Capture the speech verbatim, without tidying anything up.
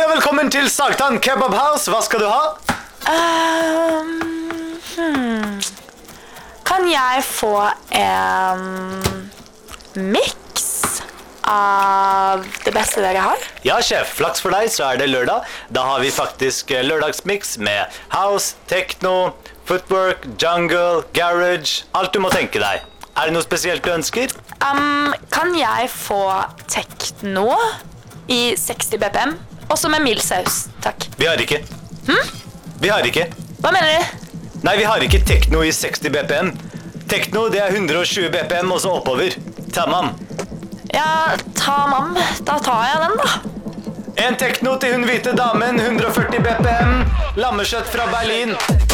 og velkommen til Sagtann Kebab House. Hva skal du ha? Um, hmm. Kan jeg få en mix av det beste dere har? Ja, sjef. Flaks for deg, så er det lørdag. Da har vi faktisk lørdagsmix med house, techno, footwork, jungle, garage. Alt du må tenke deg. Er det noe spesielt du ønsker? Um, kan jeg få techno i seksti B P M? Også med mild saus, takk. Vi har ikke. Hm? Vi har ikke. Hva mener du? Nei, vi har ikke techno i seksti B P M. Techno, det er hundre og tjue B P M, og så oppover. Tamam. Ja, tamam. Da tar jeg den, da. En techno til hun hvite damen, hundre og førti B P M. Lammekjøtt fra Berlin.